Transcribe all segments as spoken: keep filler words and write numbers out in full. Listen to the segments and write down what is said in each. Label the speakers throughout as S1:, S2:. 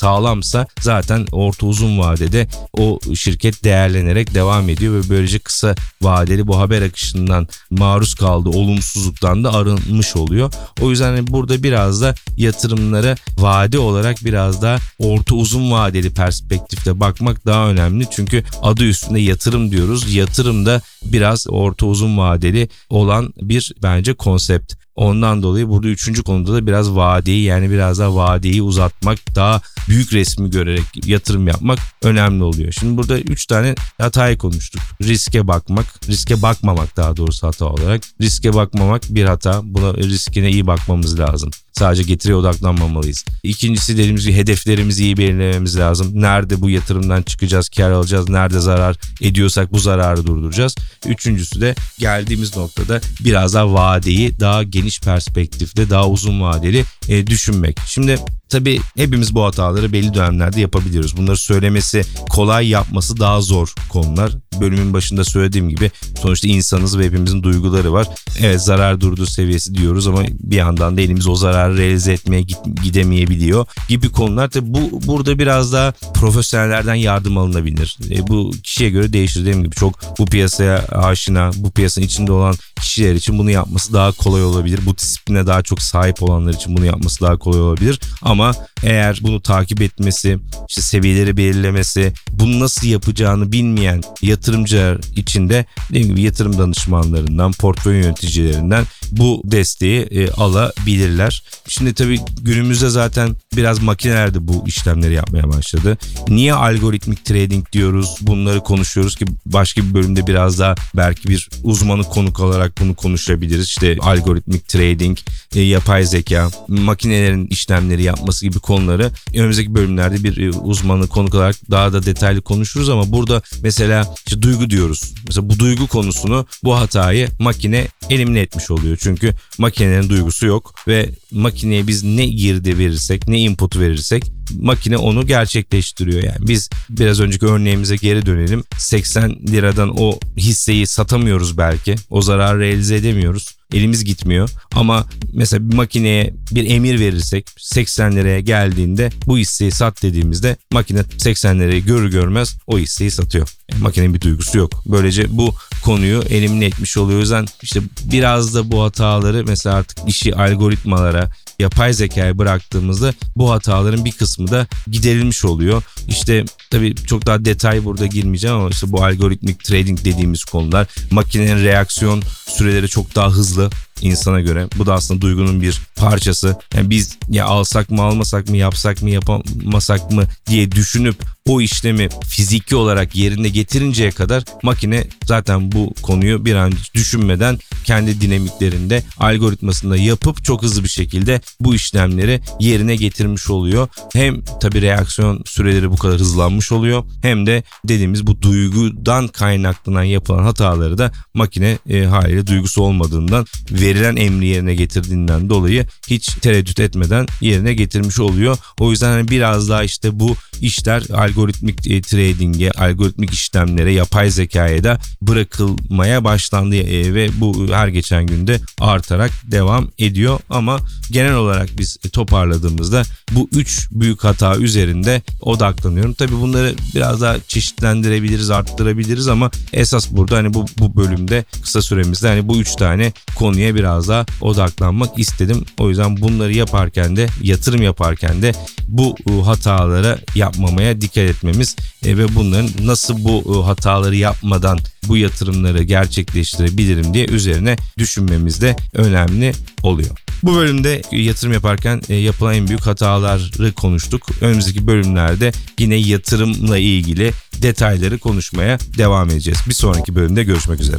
S1: sağlamsa zaten orta uzun vadede o şirket değerlenerek devam ediyor ve böylece kısa vadeli bu haber akışından maruz kaldığı olumsuzluktan da arınmış oluyor. O yüzden burada biraz da yatırımlara vade olarak biraz daha orta uzun vadeli perspektifte bakmak daha önemli. Çünkü adı üstünde yatırım diyoruz. Yatırım da biraz orta uzun vadeli olan bir bence konsept. Ondan dolayı burada üçüncü konuda da biraz vadeyi, yani biraz daha vadeyi uzatmak, daha büyük resmi görerek yatırım yapmak önemli oluyor. Şimdi burada üç tane hatayı konuştuk. Riske bakmak, riske bakmamak daha doğrusu hata olarak. Riske bakmamak bir hata. Buna riskine iyi bakmamız lazım. Sadece getiriye odaklanmamalıyız. İkincisi dediğimiz gibi hedeflerimizi iyi belirlememiz lazım. Nerede bu yatırımdan çıkacağız, kar alacağız, nerede zarar ediyorsak bu zararı durduracağız. Üçüncüsü de geldiğimiz noktada biraz daha vadeyi daha geniş perspektifte, daha uzun vadeli e, düşünmek. Şimdi tabii hepimiz bu hataları belli dönemlerde yapabiliyoruz. Bunları söylemesi kolay, yapması daha zor konular. Bölümün başında söylediğim gibi sonuçta insanız ve hepimizin duyguları var. Evet, zarar durdu seviyesi diyoruz ama bir yandan da elimiz o zararı realize etmeye gidemeyebiliyor gibi konular. Tabii bu burada biraz daha profesyonellerden yardım alınabilir. E, bu kişiye göre değişir. Dediğim gibi çok bu piyasaya aşina, bu piyasanın içinde olan kişiler için bunu yapması daha kolay olabilir. Bu disipline daha çok sahip olanlar için bunu yapması daha kolay olabilir. Ama eğer bunu takip etmesi, işte seviyeleri belirlemesi, bunu nasıl yapacağını bilmeyen yatırımcılar için de dediğim gibi yatırım danışmanlarından, portföy yöneticilerinden bu desteği e, alabilirler. Şimdi tabii günümüzde zaten biraz makineler de bu işlemleri yapmaya başladı. Niye algoritmik trading diyoruz? Bunları konuşuyoruz ki başka bir bölümde biraz daha belki bir uzmanı konuk alarak bunu konuşabiliriz. İşte algoritmik trading, e, yapay zeka, makinelerin işlemleri yapması gibi konuları önümüzdeki bölümlerde bir e, uzmanı konuk olarak daha da detaylı konuşuruz ama burada mesela işte duygu diyoruz. Mesela bu duygu konusunu, bu hatayı makine elimine etmiş oluyor. Çünkü makinenin duygusu yok ve makineye biz ne girdi verirsek, ne input verirsek makine onu gerçekleştiriyor. Yani biz biraz önceki örneğimize geri dönelim. seksen liradan o hisseyi satamıyoruz belki. O zararı realize edemiyoruz. Elimiz gitmiyor. Ama mesela bir makineye bir emir verirsek seksen liraya geldiğinde bu hisseyi sat dediğimizde makine seksen lirayı görür görmez o hisseyi satıyor. Yani makinenin bir duygusu yok. Böylece bu konuyu elimine etmiş oluyor. O yüzden işte biraz da bu hataları mesela artık işi algoritmalara, yapay zekaya bıraktığımızda bu hataların bir kısmı da giderilmiş oluyor. İşte tabii çok daha detay burada girmeyeceğim ama işte bu algoritmik trading dediğimiz konular, makinenin reaksiyon süreleri çok daha hızlı insana göre. Bu da aslında duygunun bir parçası. Yani biz ya alsak mı almasak mı, yapsak mı yapamasak mı diye düşünüp o işlemi fiziki olarak yerine getirinceye kadar makine zaten bu konuyu bir an düşünmeden kendi dinamiklerinde, algoritmasında yapıp çok hızlı bir şekilde bu işlemleri yerine getirmiş oluyor. Hem tabii reaksiyon süreleri bu kadar hızlanmış oluyor, hem de dediğimiz bu duygudan kaynaklanan yapılan hataları da makine e, haliyle duygusu olmadığından, verilen emri yerine getirdiğinden dolayı hiç tereddüt etmeden yerine getirmiş oluyor. O yüzden hani biraz daha işte bu işler algoritmik e, trading'e, algoritmik işlemlere, yapay zekaya da bırakılmaya başlandı e, ve bu her geçen günde artarak devam ediyor. Ama genel olarak biz toparladığımızda bu üç büyük hata üzerinde odaklanıyorum. Tabii bunları biraz daha çeşitlendirebiliriz, arttırabiliriz ama esas burada hani bu bu bölümde kısa süremizde hani bu üç tane konuya biraz daha odaklanmak istedim. O yüzden bunları yaparken de, yatırım yaparken de bu hatalara yapmamaya dikkat etmemiz e, ve bunların nasıl bu hataları yapmadan bu yatırımları gerçekleştirebilirim diye üzerine düşünmemiz de önemli oluyor. Bu bölümde yatırım yaparken yapılan en büyük hataları konuştuk. Önümüzdeki bölümlerde yine yatırımla ilgili detayları konuşmaya devam edeceğiz. Bir sonraki bölümde görüşmek üzere.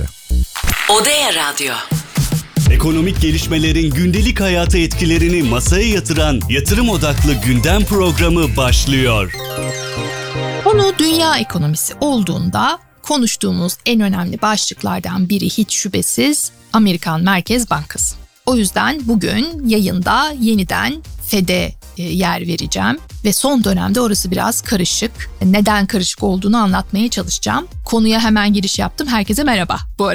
S2: Odea Radyo.
S3: Ekonomik gelişmelerin gündelik hayata etkilerini masaya yatıran yatırım odaklı gündem programı başlıyor.
S4: Konu dünya ekonomisi olduğunda konuştuğumuz en önemli başlıklardan biri hiç şüphesiz Amerikan Merkez Bankası. O yüzden bugün yayında yeniden Fed'e yer vereceğim ve son dönemde orası biraz karışık. Neden karışık olduğunu anlatmaya çalışacağım. Konuya hemen giriş yaptım. Herkese merhaba bu arada.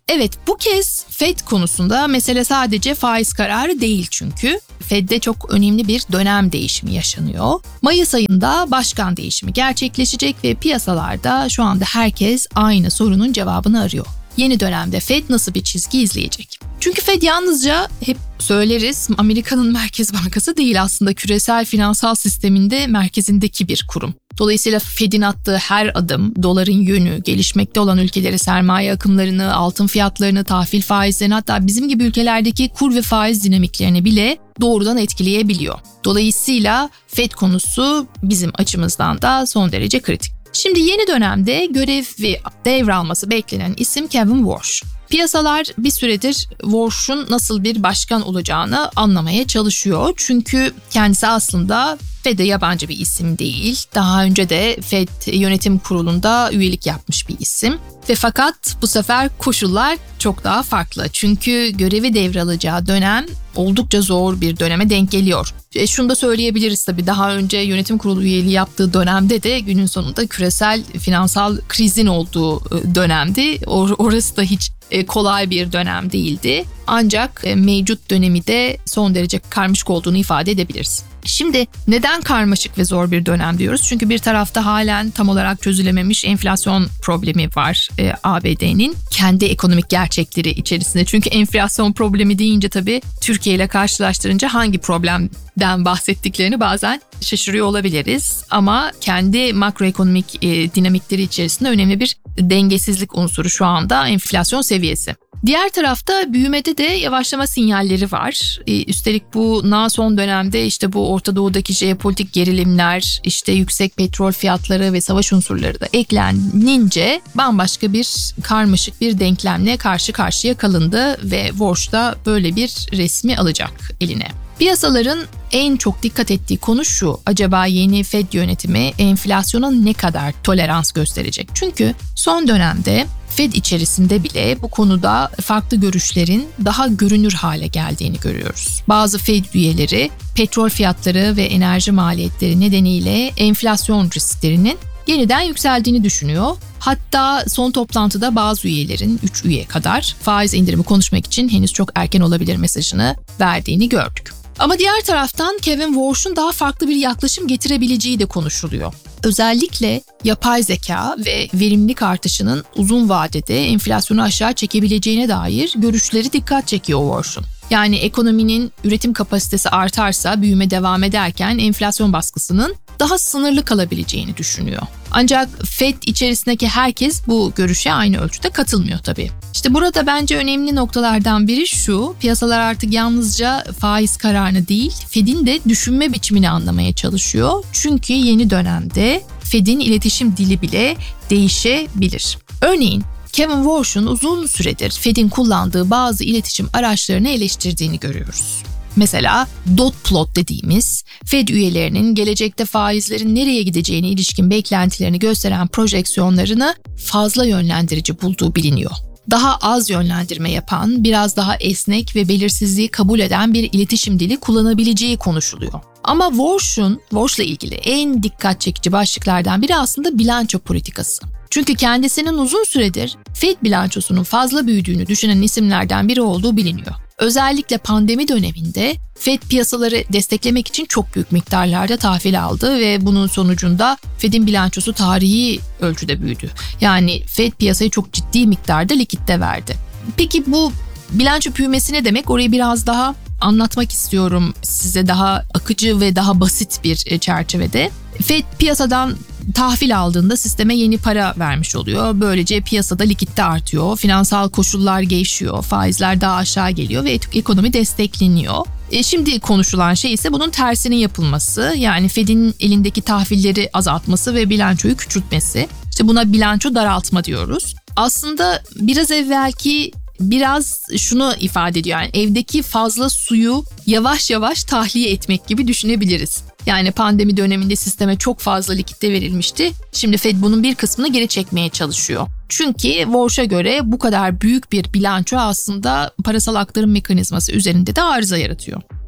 S4: Evet, bu kez Fed konusunda mesele sadece faiz kararı değil çünkü. Fed'de çok önemli bir dönem değişimi yaşanıyor. Mayıs ayında başkan değişimi gerçekleşecek ve piyasalarda şu anda herkes aynı sorunun cevabını arıyor. Yeni dönemde Fed nasıl bir çizgi izleyecek? Çünkü Fed yalnızca hep söyleriz Amerika'nın Merkez Bankası değil, aslında küresel finansal sisteminde merkezindeki bir kurum. Dolayısıyla Fed'in attığı her adım doların yönü, gelişmekte olan ülkelere sermaye akımlarını, altın fiyatlarını, tahvil faizlerini, hatta bizim gibi ülkelerdeki kur ve faiz dinamiklerini bile doğrudan etkileyebiliyor. Dolayısıyla Fed konusu bizim açımızdan da son derece kritik. Şimdi yeni dönemde görevi devralması beklenen isim Kevin Warsh. Piyasalar bir süredir Warsh'un nasıl bir başkan olacağını anlamaya çalışıyor. Çünkü kendisi aslında Fed'e yabancı bir isim değil. Daha önce de Fed yönetim kurulunda üyelik yapmış bir isim. Ve fakat bu sefer koşullar çok daha farklı. Çünkü görevi devralacağı dönem oldukça zor bir döneme denk geliyor. E şunu da söyleyebiliriz tabii, daha önce yönetim kurulu üyeliği yaptığı dönemde de günün sonunda küresel finansal krizin olduğu dönemdi. Or- orası da hiç kolay bir dönem değildi. Ancak mevcut dönemi de son derece karmaşık olduğunu ifade edebiliriz. Şimdi neden karmaşık ve zor bir dönem diyoruz? Çünkü bir tarafta halen tam olarak çözülememiş enflasyon problemi var e, A B D'nin kendi ekonomik gerçekleri içerisinde. Çünkü enflasyon problemi deyince tabii Türkiye ile karşılaştırınca hangi problemden bahsettiklerini bazen şaşırıyor olabiliriz. Ama kendi makroekonomik e, dinamikleri içerisinde önemli bir dengesizlik unsuru şu anda enflasyon seviyesi. Diğer tarafta büyümede de yavaşlama sinyalleri var. Ee, üstelik bu na son dönemde işte bu Orta Doğu'daki jeopolitik gerilimler, işte yüksek petrol fiyatları ve savaş unsurları da eklenince bambaşka bir karmaşık bir denklemle karşı karşıya kalındı ve Warsh da böyle bir resmi alacak eline. Piyasaların en çok dikkat ettiği konu şu: acaba yeni Fed yönetimi enflasyona ne kadar tolerans gösterecek? Çünkü son dönemde Fed içerisinde bile bu konuda farklı görüşlerin daha görünür hale geldiğini görüyoruz. Bazı Fed üyeleri petrol fiyatları ve enerji maliyetleri nedeniyle enflasyon risklerinin yeniden yükseldiğini düşünüyor. Hatta son toplantıda bazı üyelerin, üç üye kadar faiz indirimi konuşmak için henüz çok erken olabilir mesajını verdiğini gördük. Ama diğer taraftan Kevin Warsh'un daha farklı bir yaklaşım getirebileceği de konuşuluyor. Özellikle yapay zeka ve verimlilik artışının uzun vadede enflasyonu aşağı çekebileceğine dair görüşleri dikkat çekiyor Warsh'un. Yani ekonominin üretim kapasitesi artarsa büyüme devam ederken enflasyon baskısının daha sınırlı kalabileceğini düşünüyor. Ancak Fed içerisindeki herkes bu görüşe aynı ölçüde katılmıyor tabii. İşte burada bence önemli noktalardan biri şu: piyasalar artık yalnızca faiz kararını değil, Fed'in de düşünme biçimini anlamaya çalışıyor. Çünkü yeni dönemde Fed'in iletişim dili bile değişebilir. Örneğin Kevin Warsh'un uzun süredir Fed'in kullandığı bazı iletişim araçlarını eleştirdiğini görüyoruz. Mesela dot plot dediğimiz Fed üyelerinin gelecekte faizlerin nereye gideceğine ilişkin beklentilerini gösteren projeksiyonlarını fazla yönlendirici bulduğu biliniyor. Daha az yönlendirme yapan, biraz daha esnek ve belirsizliği kabul eden bir iletişim dili kullanabileceği konuşuluyor. Ama Warsh'un, Warsh'la ilgili en dikkat çekici başlıklardan biri aslında bilanço politikası. Çünkü kendisinin uzun süredir Fed bilançosunun fazla büyüdüğünü düşünen isimlerden biri olduğu biliniyor. Özellikle pandemi döneminde Fed piyasaları desteklemek için çok büyük miktarlarda tahvil aldı ve bunun sonucunda Fed'in bilançosu tarihi ölçüde büyüdü. Yani Fed piyasayı çok ciddi miktarda likitte verdi. Peki bu bilanço büyümesi ne demek? Orayı biraz daha anlatmak istiyorum size, daha akıcı ve daha basit bir çerçevede. Fed piyasadan tahvil aldığında sisteme yeni para vermiş oluyor. Böylece piyasada likitte artıyor, finansal koşullar gevşiyor, faizler daha aşağı geliyor ve ekonomi destekleniyor. E şimdi konuşulan şey ise bunun tersinin yapılması. Yani Fed'in elindeki tahvilleri azaltması ve bilançoyu küçültmesi. İşte buna bilanço daraltma diyoruz. Aslında biraz evvelki biraz şunu ifade ediyor. Yani evdeki fazla suyu yavaş yavaş tahliye etmek gibi düşünebiliriz. Yani pandemi döneminde sisteme çok fazla likitte verilmişti. Şimdi Fed bunun bir kısmını geri çekmeye çalışıyor. Çünkü Warsh'a göre bu kadar büyük bir bilanço aslında parasal aktarım mekanizması üzerinde de arıza yaratıyor.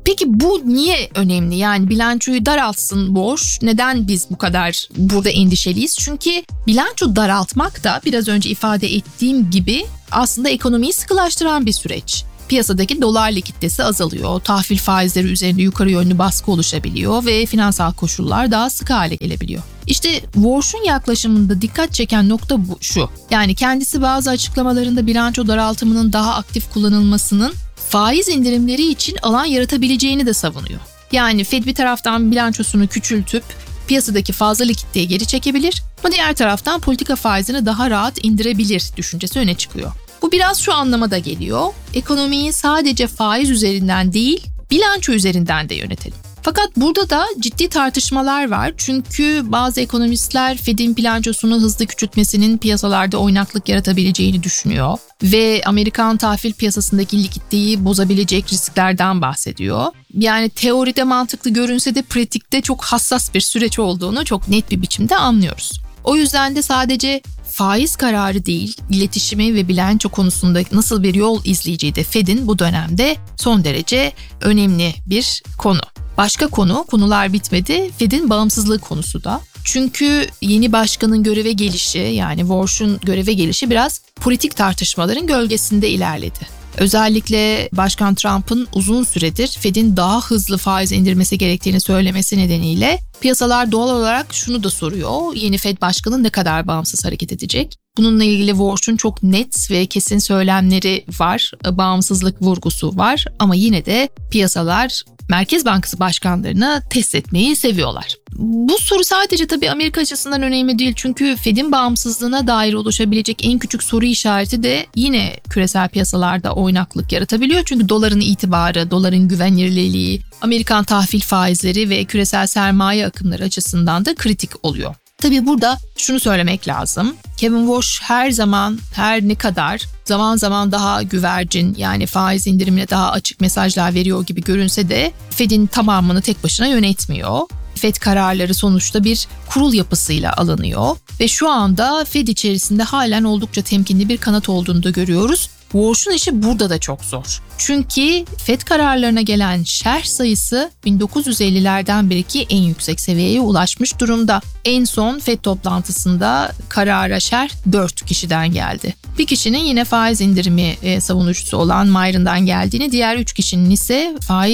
S4: Peki bu niye önemli? Yani bilançoyu daraltsın borç. Neden biz bu kadar burada endişeliyiz? Çünkü bilanço daraltmak da biraz önce ifade ettiğim gibi aslında ekonomiyi sıkılaştıran bir süreç. Piyasadaki dolar likiditesi azalıyor, tahvil faizleri üzerinde yukarı yönlü baskı oluşabiliyor ve finansal koşullar daha sıkı hale gelebiliyor. İşte Walsh'un yaklaşımında dikkat çeken nokta bu şu. Yani kendisi bazı açıklamalarında bilanço daraltımının daha aktif kullanılmasının faiz indirimleri için alan yaratabileceğini de savunuyor. Yani Fed bir taraftan bilançosunu küçültüp piyasadaki fazla likiditeyi geri çekebilir ama diğer taraftan politika faizini daha rahat indirebilir düşüncesi öne çıkıyor. Bu biraz şu anlama da geliyor. Ekonomiyi sadece faiz üzerinden değil, bilanço üzerinden de yönetelim. Fakat burada da ciddi tartışmalar var. Çünkü bazı ekonomistler Fed'in bilançosunu hızlı küçültmesinin piyasalarda oynaklık yaratabileceğini düşünüyor. Ve Amerikan tahvil piyasasındaki likiditeyi bozabilecek risklerden bahsediyor. Yani teoride mantıklı görünse de pratikte çok hassas bir süreç olduğunu çok net bir biçimde anlıyoruz. O yüzden de sadece faiz kararı değil, iletişimi ve bilanço konusunda nasıl bir yol izleyeceği de Fed'in bu dönemde son derece önemli bir konu. Başka konu, konular bitmedi, Fed'in bağımsızlığı konusu da. Çünkü yeni başkanın göreve gelişi, yani Walsh'un göreve gelişi biraz politik tartışmaların gölgesinde ilerledi. Özellikle Başkan Trump'ın uzun süredir Fed'in daha hızlı faiz indirmesi gerektiğini söylemesi nedeniyle piyasalar doğal olarak şunu da soruyor. Yeni Fed başkanı ne kadar bağımsız hareket edecek? Bununla ilgili Walsh'un çok net ve kesin söylemleri var. Bağımsızlık vurgusu var ama yine de piyasalar Merkez Bankası başkanlarını test etmeyi seviyorlar. Bu soru sadece tabii Amerika açısından önemli değil. Çünkü Fed'in bağımsızlığına dair oluşabilecek en küçük soru işareti de yine küresel piyasalarda oynaklık yaratabiliyor. Çünkü doların itibarı, doların güvenilirliği, Amerikan tahvil faizleri ve küresel sermaye akımları açısından da kritik oluyor. Tabii burada şunu söylemek lazım. Kevin Walsh her zaman, her ne kadar zaman zaman daha güvercin, yani faiz indirimine daha açık mesajlar veriyor gibi görünse de Fed'in tamamını tek başına yönetmiyor. Fed kararları sonuçta bir kurul yapısıyla alınıyor ve şu anda Fed içerisinde halen oldukça temkinli bir kanat olduğunu da görüyoruz. Walsh'un işi burada da çok zor. Çünkü Fed kararlarına gelen şerh sayısı bin dokuz yüz ellilerden beriki en yüksek seviyeye ulaşmış durumda. En son Fed toplantısında karara şerh dört kişiden geldi. Bir kişinin yine faiz indirimi e, savunucusu olan Myron'dan geldiğini, diğer üç kişinin ise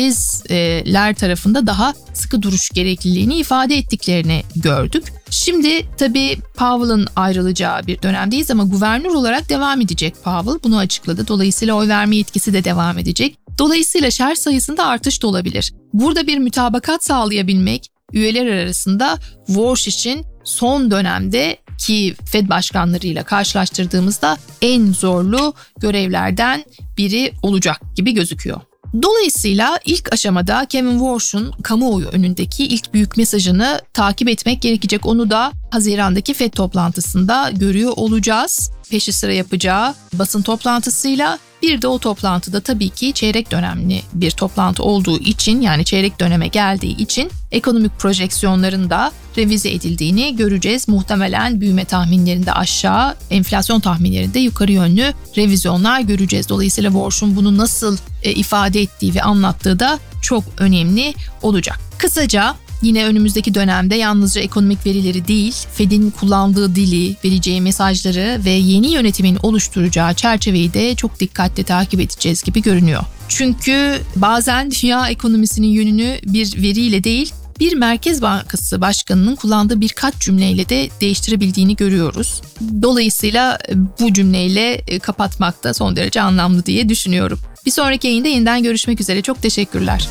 S4: faizler tarafında daha sıkı duruş gerekliliğini ifade ettiklerini gördük. Şimdi tabii Powell'ın ayrılacağı bir dönemdeyiz ama guvernör olarak devam edecek Powell. Bunu açıkladı. Dolayısıyla oy verme yetkisi de devam edecek. Dolayısıyla şerh sayısında artış da olabilir. Burada bir mütabakat sağlayabilmek üyeler arasında Walsh için son dönemde ki Fed başkanlarıyla karşılaştırdığımızda en zorlu görevlerden biri olacak gibi gözüküyor. Dolayısıyla ilk aşamada Kevin Walsh'un kamuoyu önündeki ilk büyük mesajını takip etmek gerekecek. Onu da Haziran'daki Fed toplantısında görüyor olacağız. Peşi sıra yapacağı basın toplantısıyla, bir de o toplantıda tabii ki çeyrek dönemli bir toplantı olduğu için, yani çeyrek döneme geldiği için ekonomik projeksiyonların da revize edildiğini göreceğiz. Muhtemelen büyüme tahminlerinde aşağı, enflasyon tahminlerinde yukarı yönlü revizyonlar göreceğiz. Dolayısıyla Walsh'un bunu nasıl e, ifade ettiği ve anlattığı da çok önemli olacak. Kısaca yine önümüzdeki dönemde yalnızca ekonomik verileri değil, Fed'in kullandığı dili, vereceği mesajları ve yeni yönetimin oluşturacağı çerçeveyi de çok dikkatli takip edeceğiz gibi görünüyor. Çünkü bazen dünya ekonomisinin yönünü bir veriyle değil, bir Merkez Bankası başkanının kullandığı birkaç cümleyle de değiştirebildiğini görüyoruz. Dolayısıyla bu cümleyle kapatmak da son derece anlamlı diye düşünüyorum. Bir sonraki yayında yeniden görüşmek üzere. Çok teşekkürler.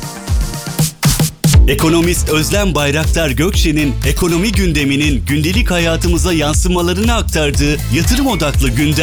S3: Ekonomist Özlem Bayraktar Gökçe'nin ekonomi gündeminin gündelik hayatımıza yansımalarını aktardığı Yatırım Odaklı Gündem